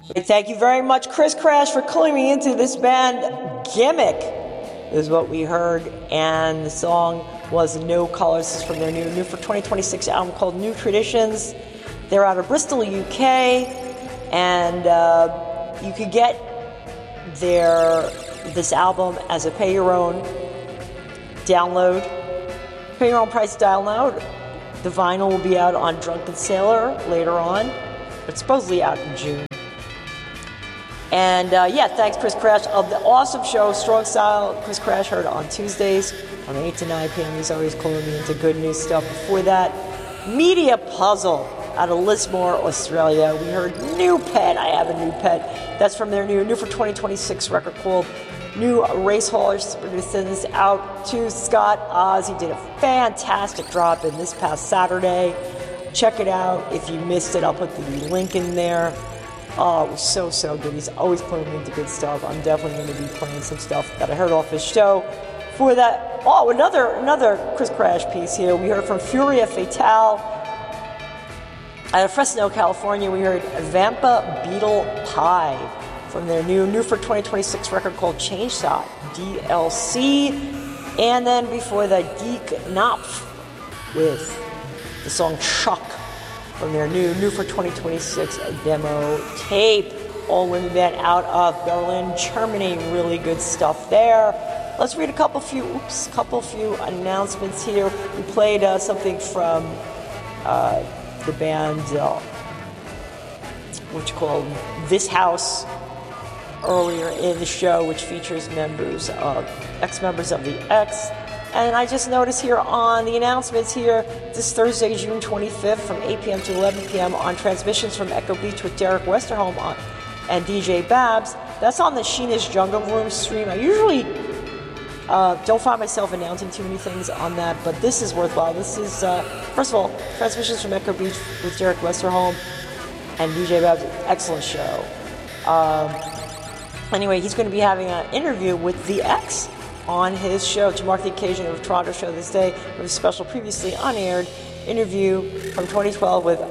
Thank you very much, Chris Crash, for cluing me into this band. Gimmick is what we heard, and the song was No Colors. This is from their new for 2026 album called New Traditions. They're out of Bristol, UK, and you could get this album as a pay your own price download. The vinyl will be out on Drunken Sailor later on. It's supposedly out in June. And thanks, Chris Crash, of the awesome show, Strong Style. Chris Crash heard on Tuesdays from 8 to 9 p.m. He's always calling me into good news stuff. Before that, Media Puzzle out of Lismore, Australia. We heard New Pet. I Have a New Pet. That's from their new for 2026 record called New Racehorse. This out to Scott Oz. He did a fantastic drop in this past Saturday. Check it out. If you missed it, I'll put the link in there. Oh, it was so good. He's always playing into good stuff. I'm definitely going to be playing some stuff that I heard off his show. For that, another Chris Crash piece here. We heard from Furia Fatale out of Fresno, California. We heard Vampa Beetle Pie from their new for 2026 record called Chainshot DLC. And then before that, Geek Knopf with the song Chuck from their new for 2026 demo tape. All-women band out of Berlin, Germany. Really good stuff there. Let's read a couple few announcements here. We played something from the band, This House, earlier in the show, which features ex-members of the X. And I just noticed here on the announcements here, this Thursday, June 25th from 8 p.m. to 11 p.m. on Transmissions from Echo Beach with Derek Westerholm and DJ Babs. That's on the Sheena's Jungle Room stream. I usually don't find myself announcing too many things on that, but this is worthwhile. This is, first of all, Transmissions from Echo Beach with Derek Westerholm and DJ Babs. Excellent show. Anyway, he's going to be having an interview with the X on his show to mark the occasion of Toronto show this day with a special previously unaired interview from 2012 with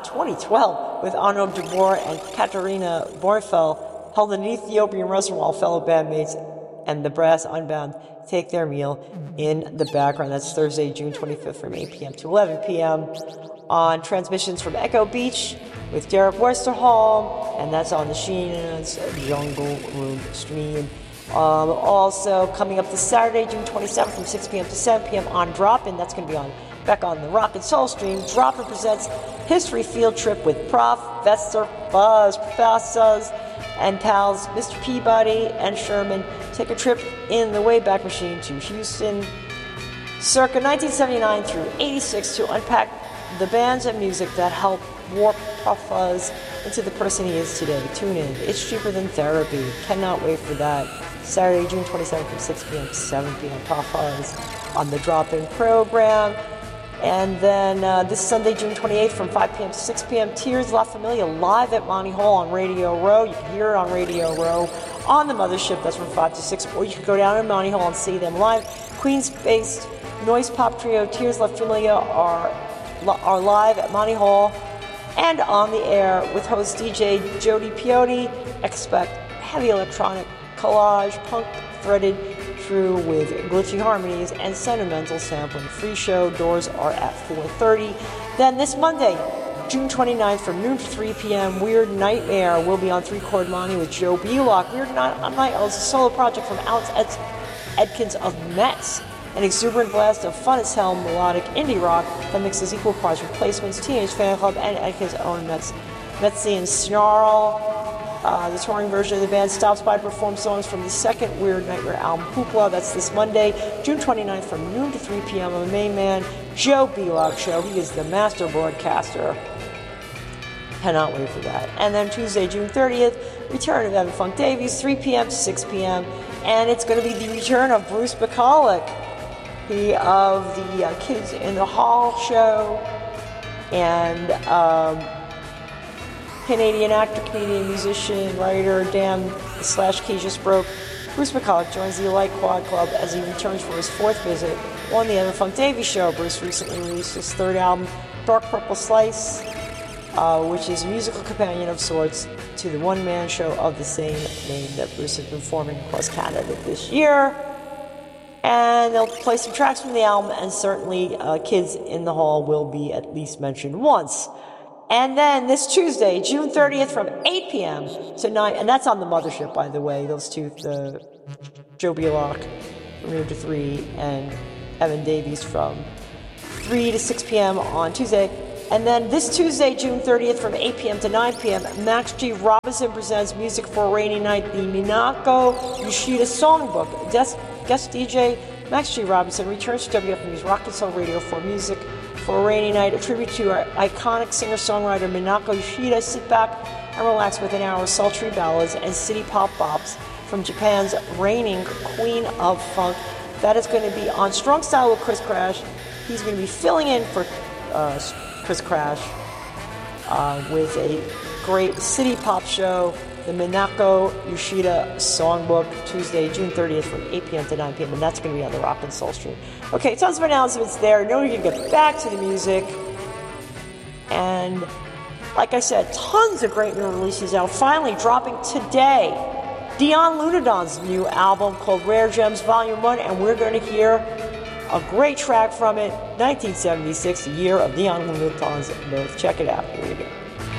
Arnold Jabor and Katarina Borfel held in an Ethiopian restaurant while fellow bandmates and the Brass Unbound take their meal in the background. That's Thursday, June 25th from 8 p.m. to 11 p.m. on Transmissions from Echo Beach with Derek Westerholm, and that's on the Sheena's Jungle Room stream. Also, coming up this Saturday, June 27th from 6 p.m. to 7 p.m. on Drop-In. That's going to be back on the Rock and Soul stream. Drop-In presents History Field Trip with Prof. Vester Buzz, Professors, and pals Mr. Peabody and Sherman. Take a trip in the Wayback Machine to Houston, circa 1979 through 86, to unpack the bands and music that helped warp Prof. Buzz into the person he is today. Tune in. It's cheaper than therapy. Cannot wait for that. Saturday, June 27th from 6 p.m. to 7 p.m. Prof. Buzz on the Drop-In program. And then this Sunday, June 28th from 5 p.m. to 6 p.m. Tears La Familia live at Monty Hall on Radio Row. You can hear it on Radio Row on the Mothership. That's from 5 to 6. Or you can go down to Monty Hall and see them live. Queens-based noise pop trio Tears La Familia are live at Monty Hall and on the air with host DJ Jody Piotti. Expect heavy electronic collage, punk threaded through with glitchy harmonies and sentimental sampling. Free show, doors are at 4:30. Then this Monday, June 29th from noon to 3 p.m. Weird Nightmare will be on 3-Chord Monty with Joe Belock. Weird Nightmare is a solo project from Alex Edkins of Metz, an exuberant blast of fun as hell melodic indie rock that mixes equal parts Replacements, Teenage Fan Club, and Edkins' own Metzian snarl. The touring version of the band stops by to perform songs from the second Weird Nightmare album, Hoopla. That's this Monday, June 29th from noon to 3 p.m. on the main man, Joe Belock Show. He is the master broadcaster. Cannot wait for that. And then Tuesday, June 30th, return of Evan Funk Davies, 3 p.m. to 6 p.m. And it's going to be the return of Bruce Bacallic, he of the Kids in the Hall show, and Canadian actor, Canadian musician, writer, Key Just Broke. Bruce Bacallic joins the Elite Quad Club as he returns for his 4th visit on the Evan Funk Davies Show. Bruce recently released his 3rd album, Dark Purple Slice, which is a musical companion of sorts to the one-man show of the same name that Bruce has been performing across Canada this year. And they'll play some tracks from the album, and certainly Kids in the Hall will be at least mentioned once. And then this Tuesday, June 30th, from 8 p.m. to 9, and that's on the Mothership, by the way, those two, the Joe Bielak from noon to 3, and Evan Davies from 3 to 6 p.m. on Tuesday. And then this Tuesday, June 30th, from 8 p.m. to 9 p.m., Max G. Robinson presents Music for a Rainy Night, the Minako Yoshida Songbook. Guest DJ Max G. Robinson returns to WFMU's Rock and Soul Radio for Music for a Rainy Night, a tribute to our iconic singer-songwriter Minako Yoshida. Sit back and relax with an hour of sultry ballads and city pop bops from Japan's reigning queen of funk. That is going to be on Strong Style with Chris Crash. He's going to be filling in for Chris Crash with a great city pop show, the Minako Yoshida Songbook, Tuesday, June 30th from 8 p.m. to 9 p.m., and that's going to be on the Rock and Soul stream. Okay, tons of announcements there. Now we're going to get back to the music. And like I said, tons of great new releases out. Finally dropping today, Dion Lunadon's new album called Rare Gems Volume 1, and we're going to hear a great track from it, 1976, the year of Dion Lunadon's birth. Check it out. Here we go.